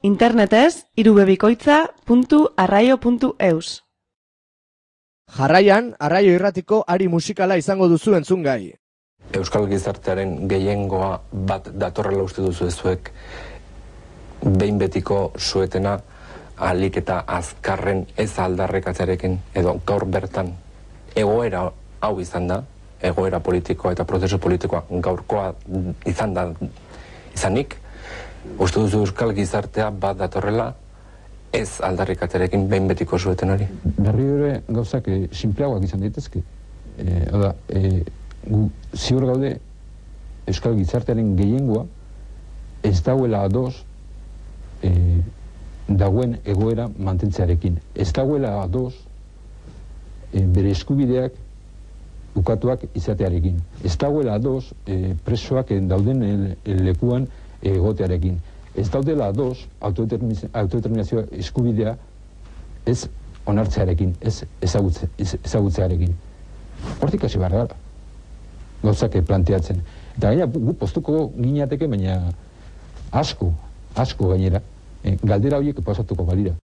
Internetez, irubebikoitza.arraio.eus. Jarraian, Arraio Irratiko ari musikala izango duzu entzungai. Euskal gizartearen gehiengoa bat datorrela uste duzu ezuek, behin betiko suetena ahalik eta azkarren ez aldarrekatzearekin, edo gaur bertan egoera hau izan da, egoera politikoa eta prozesu politikoa gaurkoa izanik, uste duzu Euskal gizartea bat datorrela ez aldarrekatzearekin behin betiko sueten hori. Berriro gauzak sinpleagoak izan daitezke. Gu ziur gaude Euskal gizartearen gehiengoa ez dauela ados dagoen egoera mantentzearekin. Ez dauela ados bere eskubideak ukatuak izatearekin. Ez dauela ados presoak dauden lekuan egotearekin. Ez daudela ados autodeterminazio eskubidea ez onartzearekin, ez ezagutzearekin. Hortik hasi behar gara gauzak planteatzen. Eta gainera gu postuko ginateke, baina asko gainera, galdera horiek pasatuko balira.